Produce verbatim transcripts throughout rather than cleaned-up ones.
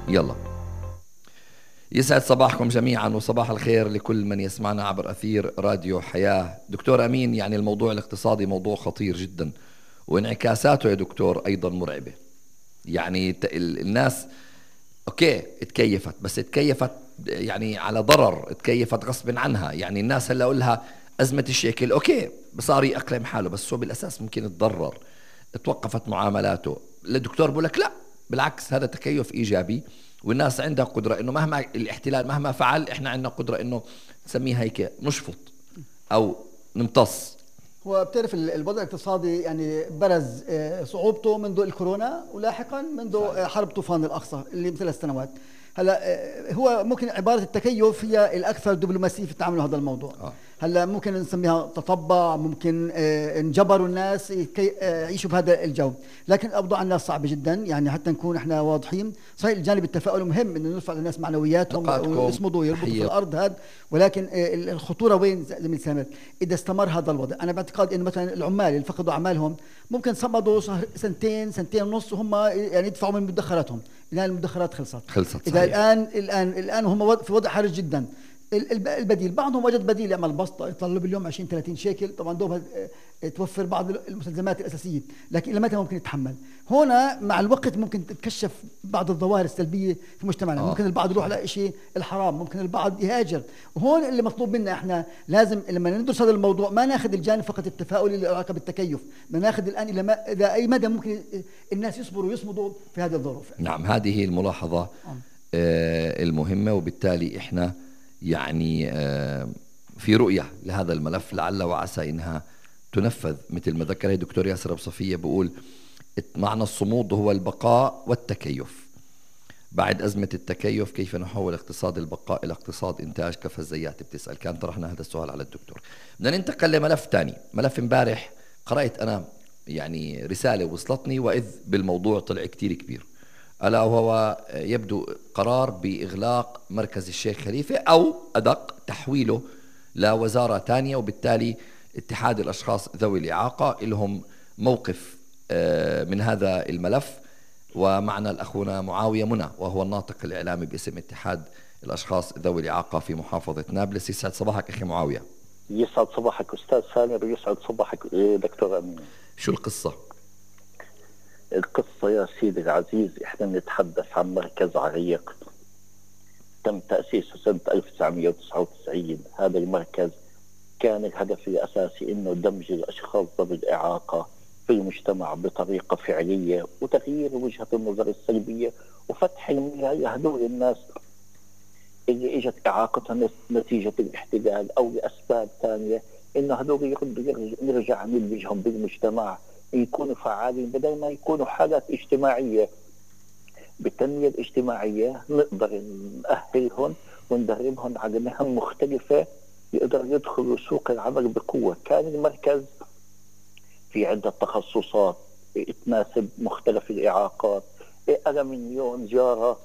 يلا، يسعد صباحكم جميعا وصباح الخير لكل من يسمعنا عبر أثير راديو حياة. دكتور أمين، يعني الموضوع الاقتصادي موضوع خطير جدا، وانعكاساته يا دكتور أيضا مرعبة. يعني الناس أوكي اتكيفت، بس اتكيفت يعني على ضرر، اتكيفت غصب عنها. يعني الناس هلا أقولها أزمة الشيكل أوكي صار يأقلم حاله، بس هو بالأساس ممكن يتضرر، توقفت معاملاته. الدكتور بقول لك لا، بالعكس هذا تكيف إيجابي، والناس عندها قدرة إنه مهما الاحتلال مهما فعل إحنا عندنا قدرة إنه نسميها هيك نشفط أو نمتص. هو بتعرف الوضع الاقتصادي يعني برز صعوبته منذ الكورونا، ولاحقا منذ حرب طوفان الأقصى اللي ثلاث سنوات. هلا هو ممكن عبارة التكيف هي الأكثر دبلوماسية في التعامل مع هذا الموضوع. آه. هلا ممكن نسميها تطبع، ممكن انجبروا الناس يعيشوا بهذا الجو، لكن الأوضاع الناس صعبة جدا. يعني حتى نكون احنا واضحين، صحيح الجانب التفاؤل مهم انه نرفع للناس معنوياتهم ويصمدوا ويربطوا في الأرض هذا، ولكن الخطورة وين زميل سامر؟ إذا استمر هذا الوضع. أنا بعتقد إن مثلا العمال اللي فقدوا أعمالهم ممكن صمدوا شهر سنتين سنتين ونص وهم يعني يدفعوا من مدخراتهم، الآن المدخرات خلصت خلصت إذا الآن الآن الآن هم في وضع حرج جدا. البديل، بعضهم وجد بديل، يعمل بسطة يطلب باليوم عشرين ثلاثين شيكل، طبعا دوبها توفر بعض المستلزمات الأساسية، لكن إلى متى ممكن يتحمل؟ هنا مع الوقت ممكن تتكشف بعض الظواهر السلبية في مجتمعنا. آه. ممكن البعض يروح لشيء الحرام، ممكن البعض يهاجر. وهون اللي مطلوب منا احنا لازم لما ندرس هذا الموضوع ما ناخذ الجانب فقط التفاؤلي اللي علاقة بالتكيف، ما ناخذ الآن إلى, ما إلى أي مدى ممكن الناس يصبروا ويصمدوا في هذه الظروف. نعم، هذه هي الملاحظة. آه. آه المهمة، وبالتالي احنا يعني آه في رؤية لهذا الملف لعل وعسى إنها تنفذ. مثل ما ذكر دكتور ياسر أبو صفية بقول معنى الصمود هو البقاء والتكيف. بعد أزمة التكيف كيف نحول اقتصاد البقاء إلى اقتصاد إنتاج؟ كفى الزيات بتسأل. كان طرحنا هذا السؤال على الدكتور. بدنا ننتقل لملف تاني، ملف امبارح قرأت أنا يعني رسالة وصلتني وإذ بالموضوع طلع كتير كبير، ألا وهو يبدو قرار بإغلاق مركز الشيخ خليفة، أو أدق تحويله لوزارة تانية، وبالتالي اتحاد الأشخاص ذوي الإعاقة لهم موقف من هذا الملف. ومعنا الأخونا معاوية منى، وهو الناطق الإعلامي باسم اتحاد الأشخاص ذوي الإعاقة في محافظة نابلس. يسعد صباحك أخي معاوية. يسعد صباحك أستاذ سامر، ويسعد صباحك دكتور أمين. شو القصة؟ القصة يا سيدي العزيز، إحنا نتحدث عن مركز عريق تم تأسيسه سنة ألف وتسعمئة وتسعة وتسعين. هذا المركز كان الهدف الأساسي إنه دمج الأشخاص ذوي الإعاقة في المجتمع بطريقة فعلية، وتغيير وجهة النظر السلبية، وفتح المياه لهدول الناس اللي اجت إعاقتها نتيجة الاحتلال أو لأسباب ثانية، إنه هدول يردوا نرجع ندمجهم بالمجتمع، يكونوا فعالين بدل ما يكونوا حالات اجتماعية. بالتنمية الاجتماعية نقدر نأهلهم وندربهم على مهن مختلفة يقدروا يدخلوا سوق العمل بقوة. كان المركز في عدة تخصصات تناسب مختلف الإعاقات، ألمنيوم، جارة،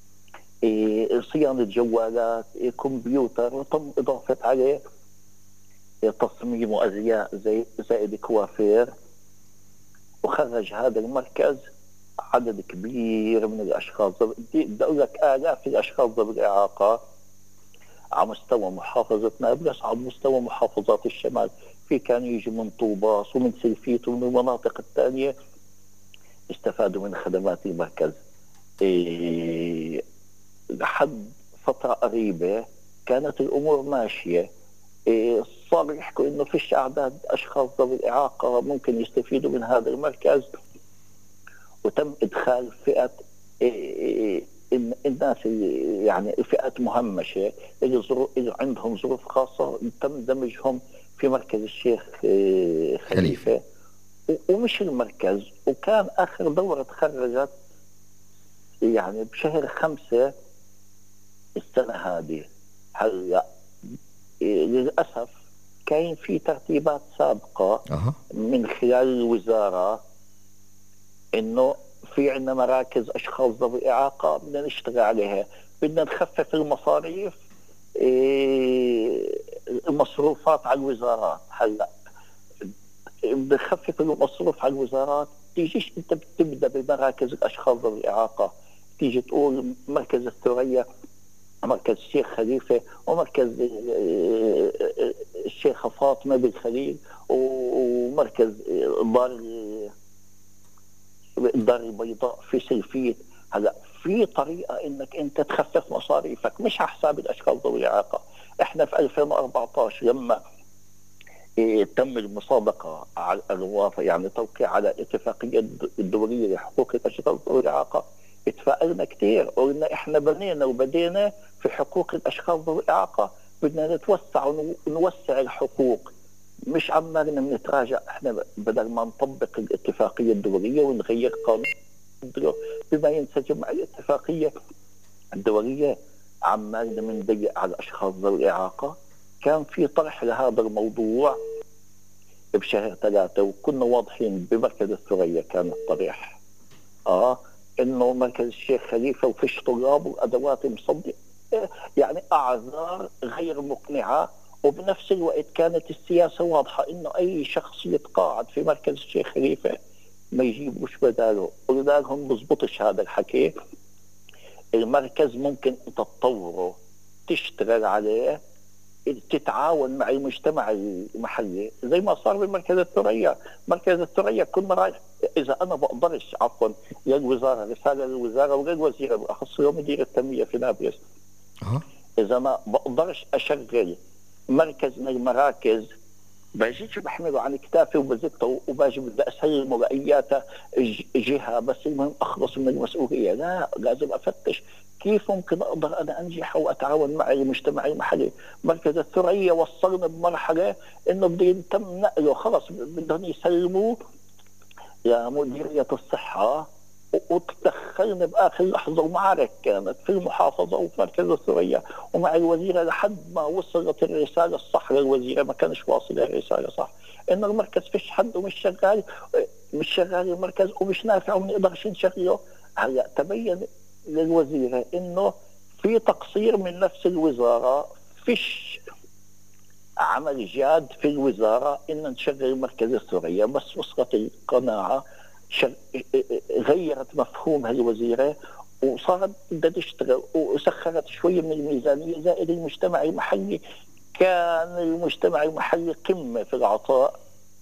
صيانة جوالات، كمبيوتر، وتم إضافة عليه تصميم وأزياء زي زائد كوافير. وخرج هذا المركز عدد كبير من الأشخاص، بدي أقول لك آلاف الأشخاص ذوي الإعاقة على مستوى محافظة نابلس، على مستوى محافظات الشمال. في كانوا يجوا من طوباس ومن سلفيت ومن المناطق الثانية استفادوا من خدمات المركز. إيه لحد فترة قريبة كانت الأمور ماشية. إيه صار يحكوا إنه فيش أعداد أشخاص ذوي الإعاقة ممكن يستفيدوا من هذا المركز، وتم إدخال فئة إيه الناس اللي يعني فئات مهمشة اللي, اللي عندهم ظروف خاصة، تم دمجهم في مركز الشيخ خليفة. ومش المركز، وكان آخر دورة تخرجت يعني بشهر خمسة السنة هذه. هلا للأسف كاين في ترتيبات سابقة أه. من خلال الوزارة إنه في عندنا مراكز أشخاص ذوي إعاقة بدنا نشتغل عليها، بدنا نخفف المصاريف، إيه المصروفات على الوزارات. هلا بخفف المصروف على الوزارات، تيجيش انت بتبدا بمراكز الاشخاص ذوي الاعاقه، تيجي تقول مركز الثريا، مركز الشيخ خليفة، ومركز الشيخة فاطمة بالخليل، ومركز دار الدار البيضاء في سلفية. هلا في طريقة انك انت تخفف مصاريفك مش على حساب الاشخاص ذوي الاعاقة. احنا في ألفين وأربعة عشر لما تم المصادقة على الوافة، يعني توقيع على الاتفاقية الدولية لحقوق الاشخاص ذوي الاعاقة، اتفائلنا كثير، قلنا احنا بنينا وبدينا في حقوق الاشخاص ذوي الاعاقة، بدنا نتوسع ونوسع الحقوق، مش عمالنا بنتراجع. احنا بدل ما نطبق الاتفاقية الدولية ونغير قانون بما ينسجم مع الاتفاقية الدولية، عمالنا بنضيق على الاشخاص ذوي الاعاقة. كان في طرح لهذا الموضوع بشهر ثلاثة، وكنا واضحين بمركز الثريا كان الطرح اه انه مركز الشيخ خليفة وفيش طلاب وادوات مصدقة، يعني اعذار غير مقنعة. وبنفس الوقت كانت السياسة واضحة انه اي شخص يتقاعد في مركز الشيخ خليفة ما يجيبوش بداله. قلنا لهم بزبطش هذا الحكي، المركز ممكن انت تطوره، تشتغل عليه، تتعاون مع المجتمع المحلي زي ما صار بمركز الثريا. مركز الثريا كنا رايح، اذا انا بقدرش عفوا للوزاره، رساله للوزاره وللوزير بالاخص مدير التنميه في نابلس، أه. اذا ما بقدرش اشغل مركز من المراكز باجيش بحمله عن كتافي وبزته وباجي بدي اسلمه باياته جهه، بس المهم اخلص من المسؤوليه. لا، لازم افتش كيف ممكن اقدر انا انجح واتعاون مع المجتمع المحلي. مركز الثريا وصلنا بمرحله انه بده يتم نقله، خلص بدهم يسلموه لمديريه الصحه، وتدخلنا باخر لحظه، ومعارك كانت في المحافظه وفي مركز الثريا ومع الوزيره لحد ما وصلت الرساله الصح للوزيره. ما كانش واصله الرساله صح، انه المركز فيش حد ومش شغال، مش شغال المركز ومش نافع وما نقدرش نشغله. هلا تبين للوزيره انه في تقصير من نفس الوزاره، فيش عمل جاد في الوزاره ان نشغل مركز الثريا. بس وصلت القناعه، غيرت مفهومها الوزيرة وصارت بدها تشتغل، وسخرت شوية من الميزانية زائد المجتمع المحلي. كان المجتمع المحلي قمة في العطاء،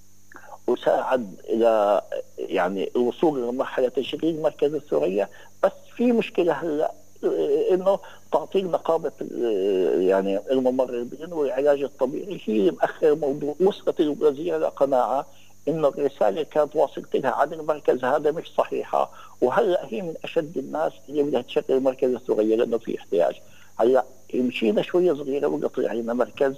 وساعد إلى يعني الوصول لمرحلة تشغيل مركز الثريا. بس في مشكلة هلا، إنه تعطيل نقابة يعني الممرضين والعلاج الطبيعي هي مأخر الموضوع. وصلت الوزيرة لقناعة إنه الرسالة كانت واصلت لها عن المركز هذا مش صحيحة، وهلا هي من أشد الناس اللي بدها تشغل مركز الثريا لأنه في احتياج. هلا مشينا شوية صغيرة وقطع علينا مركز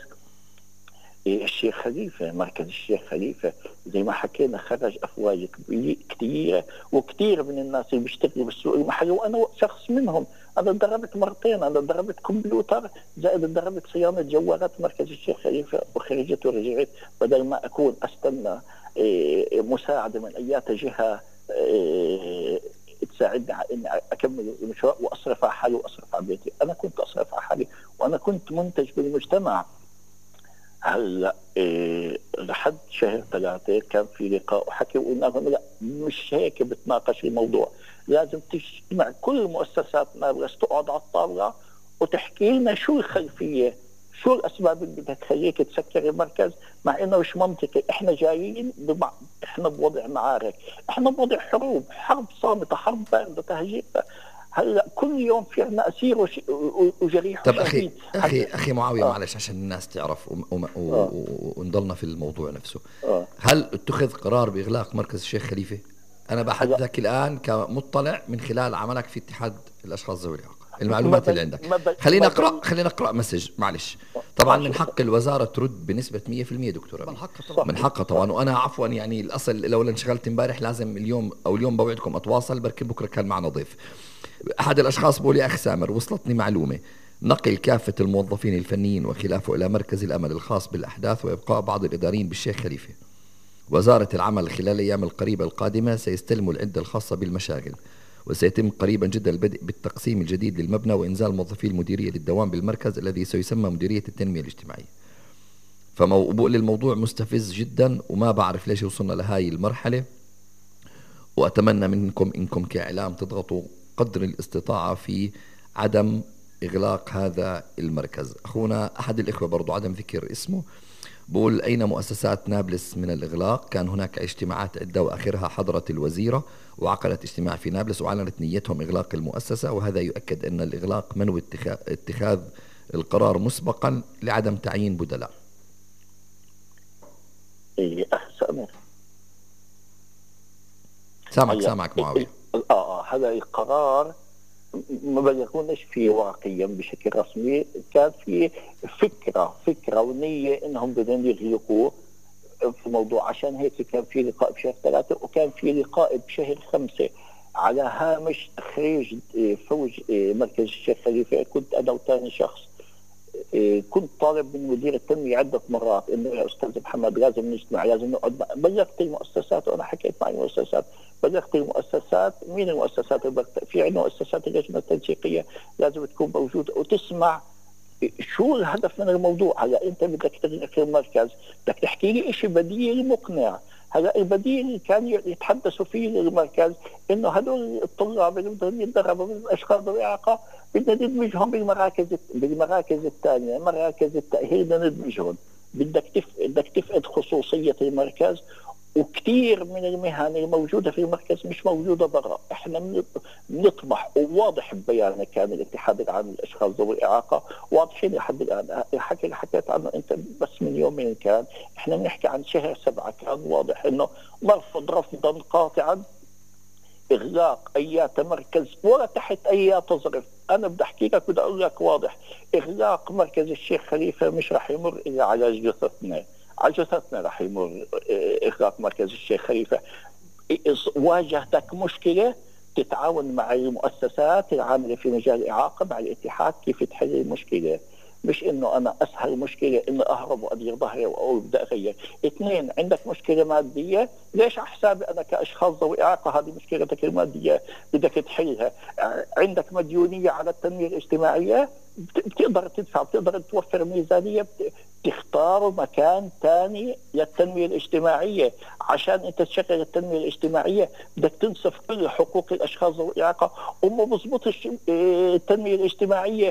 الشيخ خليفة. مركز الشيخ خليفة زي ما حكينا خرج أفواج كثيرة، وكثير من الناس اللي بيشتغلوا بالسوق المحلي، وأنا شخص منهم. أنا دربت مرتين، أنا دربت كمبيوتر زائد دربت صيانة جوالات مركز الشيخ خليفة، وخرجت ورجعت بدل ما أكون أستنى مساعدة من أيات جهة تساعدني على إني أكمل المشروع وأصرف على حالي وأصرف على بيتي. أنا كنت أصرف على حالي وأنا كنت منتج بالمجتمع. هلا إيه لحد شهر ثلاثة كان في لقاء وحكي وقلنا لهم لا، مش هيك بتناقش الموضوع، لازم تجمع كل مؤسسات نابلس تقعد على الطاولة وتحكي لنا شو الخلفية، شو الأسباب اللي بدها تخليك تسكر المركز، مع إنه مش منطقي. إحنا جايين بمع... إحنا بوضع معارك، إحنا بوضع حروب، حرب صامتة، حرب باردة، تهجير. هلا كل يوم في عنا أسير وش... وجريح. طب أخي أخي أخي معاوية، آه. معلش عشان الناس تعرف ونضلنا و... و... في الموضوع نفسه. آه. هل اتخذ قرار بإغلاق مركز الشيخ خليفة؟ أنا بحدثك الآن كمطلع من خلال عملك في اتحاد الأشخاص ذوي الإعاقة، المعلومات اللي عندك. خلينا نقرأ خلينا نقرأ مسج معلش. طبعا من حق الوزارة ترد بنسبة مية بالمية دكتور. من حقها طبعا. من حقها طبعا. وأنا عفوا يعني الأصل لو انشغلت امبارح لازم اليوم أو اليوم بوعدكم أتواصل، بركي بكرة كان معنا ضيف. أحد الأشخاص بقول يا أخ سامر، وصلتني معلومة نقل كافة الموظفين الفنيين وخلافه إلى مركز الأمل الخاص بالأحداث وإبقاء بعض الإداريين بالشيخ خليفة. وزارة العمل خلال الأيام القريبة القادمة سيستلموا العدة الخاصة بالمشاغل، وسيتم قريبا جدا البدء بالتقسيم الجديد للمبنى وإنزال موظفي المديرية للدوام بالمركز الذي سيسمى مديرية التنمية الاجتماعية. فبقول الموضوع مستفز جدا وما بعرف ليش وصلنا لهاي المرحلة، وأتمنى منكم إنكم كإعلام تضغطوا قدر الاستطاعة في عدم إغلاق هذا المركز. أخونا أحد الإخوة برضو عدم ذكر اسمه بقول: أين مؤسسات نابلس من الإغلاق؟ كان هناك اجتماعات عدة وآخرها حضرت الوزيرة وعقدت اجتماع في نابلس وأعلنت نيتهم إغلاق المؤسسة، وهذا يؤكد أن الإغلاق منوي اتخاذ القرار مسبقا لعدم تعيين بدلاء. إيه أخ سامر، سامعك سامعك معاوية. آه هذا القرار ما بيكونش فيه واقعيا بشكل رسمي، كان في فكرة فكرة ونية إنهم بدهم يغلقوه في موضوع، عشان هيك كان في لقاء بشهر ثلاثة وكان في لقاء بشهر خمسة على هامش تخريج فوج مركز الشيخ خليفة. كنت أنا وثاني شخص كنت طالب من مدير التنمية عدة مرات إنه يا أستاذ محمد لازم نجتمع، لازم نقعد. بلغت المؤسسات وأنا حكيت مع المؤسسات، بلغت المؤسسات. مين المؤسسات؟ في عندنا مؤسسات اللجنة التنسيقية لازم تكون موجودة وتسمع شو الهدف من الموضوع. هلا أنت بدك تغلق المركز، بدك تحكي لي شيء بديل مقنع. هلا البديل اللي كان يتحدثوا فيه للمركز إنه هدول الطلاب اللي بدهم يتدربوا من الأشخاص ذوي الإعاقة بدنا ندمجهم بالمراكز بالمراكز الثانية، مراكز التأهيل بدنا ندمجهم. بدك تف... بدك تفقد خصوصية المركز، وكثير من المهن الموجودة في المركز مش موجودة برا. احنا بنطمح، وواضح ببياننا كان الاتحاد العام للأشخاص ذوي الإعاقة واضحين لحد الآن. الحكي اللي حكيت عنه أنت بس من يومين كان احنا بنحكي عن شهر سبعة، كان واضح إنه مرفض رفضا قاطعا إغلاق أيات مركز ولا تحت أيات ظرف. أنا بدي أحكي لك، بدي أقول لك واضح، إغلاق مركز الشيخ خليفة مش رح يمر إلا على جثثنا، على جثثنا رح يمر إغلاق مركز الشيخ خليفة. واجهتك مشكلة تتعاون مع المؤسسات العاملة في مجال الإعاقة مع الاتحاد كيف تحل المشكلة، مش إنه أنا أسهل مشكلة إنه أهرب وأدير ظهري وأقول بدي أغير. اثنين، عندك مشكلة مادية، ليش على حسابي أنا كأشخاص ذوي إعاقة هذه مشكلتك المادية بدك تحلها. عندك مديونية على التنمية الاجتماعية، بتقدر تدفع، بتقدر توفر ميزانية، تختار مكان ثاني للتنمية الاجتماعية. عشان انت تشغل التنمية الاجتماعية بدك تنصف كل حقوق الاشخاص ذوي الاعاقة، وما بزبطش التنمية الاجتماعية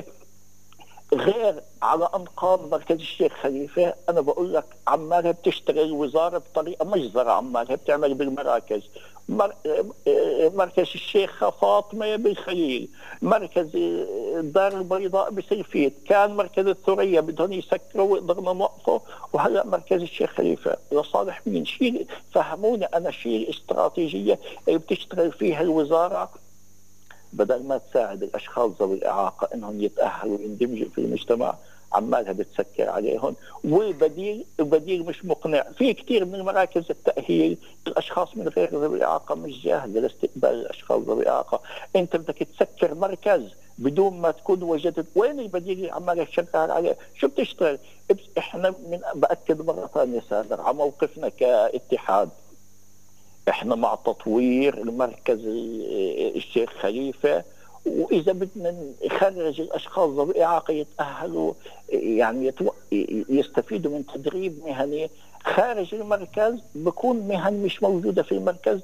غير على انقاض مركز الشيخ خليفة. انا بقول لك عمالها بتشتغل الوزارة بطريقة مجزرة، عمالها بتعمل بالمراكز. مر... مركز الشيخ فاطمة بالخليل، مركز الدار البيضاء بسلفيت، كان مركز الثريا بدهم يسكروا وقدرنا نوقفه، وهلا مركز الشيخ خليفة لصالح مين؟ شيء فهموني أنا، شيء الاستراتيجية اللي بتشتغل فيها الوزارة بدل ما تساعد الأشخاص ذوي الإعاقة إنهم يتأهلوا ويندمجوا في المجتمع، عمالها بتسكر عليهم. والبديل البديل مش مقنع. في كثير من مراكز التأهيل الأشخاص من غير ذوي الإعاقة مش جاهزة لاستقبال الأشخاص ذوي الإعاقة. أنت بدك تسكر مركز بدون ما تكون وجدت وين البديل اللي عمالها تشتغل عليه. شو بتشتغل؟ إحنا من بأكد مرة ثانية سادر على موقفنا كاتحاد، إحنا مع تطوير المركز الشيخ خليفة، وإذا بدنا نخرج الأشخاص ذوي الإعاقة يتأهلوا يعني يستفيدوا من تدريب مهني خارج المركز، بكون مهن مش موجودة في المركز،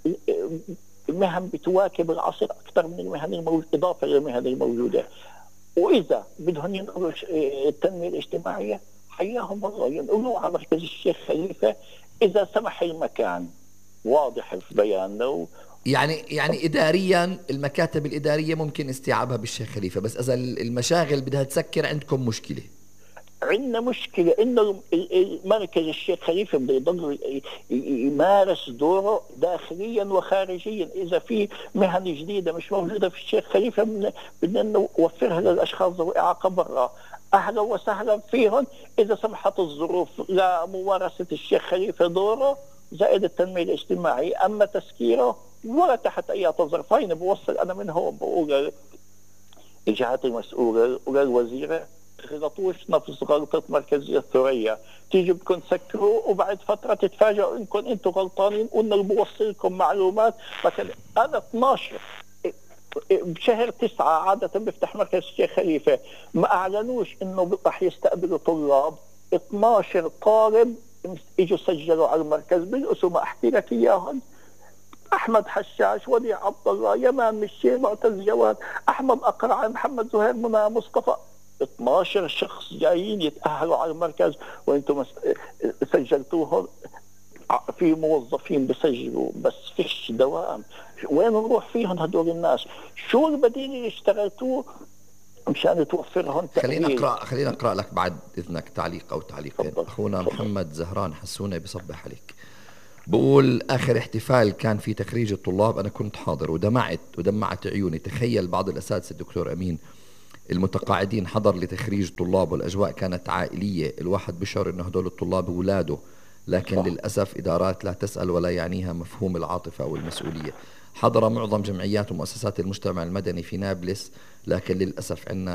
مهن بتواكب العصر أكثر من المهن الموجودة إضافة للمهن الموجودة. وإذا بدهم ينقلوا التنمية الاجتماعية حياهم الله ينقلوا على مركز الشيخ خليفة إذا سمح المكان. واضح في بياننا. يعني يعني إداريا المكاتب الإدارية ممكن استيعابها بالشيخ خليفة، بس إذا المشاغل بدها تسكر عندكم مشكلة. عندنا مشكلة إنه مركز الشيخ خليفة بده يضل يمارس دوره داخليا وخارجيا. إذا في مهن جديدة مش موجودة في الشيخ خليفة بدنا نوفرها للأشخاص ذوي إعاقة برا، أهلا وسهلا فيهم إذا سمحت الظروف لممارسة الشيخ خليفة دوره زائد التنمية الاجتماعية. أما تسكيره ولا تحت أي ظرف. هين بوصل أنا من هون بقول الجهات المسؤولة وللوزيرة تغلطوش نفس غلطة مركزية الثريا، تيجي بدكم تسكروا وبعد فترة تتفاجئوا إنكم أنتم غلطانين وإنه اللي بوصلكم معلومات. مثلا أنا اثناشر بشهر تسعة عادة بفتح مركز الشيخ خليفة، ما أعلنوش إنه رح يستقبلوا طلاب. اثناشر طالب اجوا سجلوا على المركز بالقسم، ما أحكي لك إياهم احمد حشاش، وديع عبد الله، يمان مشي، معتز جواد، احمد اقرع، محمد زهير، منى مصطفى. اثناشر شخص جايين يتاهلوا على المركز، وانتم سجلتوهم. في موظفين بسجلوا بس فيش دوام، وين نروح فيهم هدول الناس؟ شو البديل اللي اشتغلتوه مشان توفرهم تأهيل؟ خلينا اقرا خلينا اقرا لك بعد اذنك تعليق او تعليقين. فضل. اخونا فضل. محمد زهران حسوني بصبح عليك، بقول اخر احتفال كان في تخريج الطلاب انا كنت حاضر ودمعت ودمعت عيوني. تخيل بعض الاساتذه الدكتور امين المتقاعدين حضر لتخريج طلاب، والاجواء كانت عائليه، الواحد بشعر انه هدول الطلاب اولاده، لكن صح. للاسف ادارات لا تسال ولا يعنيها مفهوم العاطفه او المسؤوليه. حضر معظم جمعيات ومؤسسات المجتمع المدني في نابلس، لكن للاسف عندنا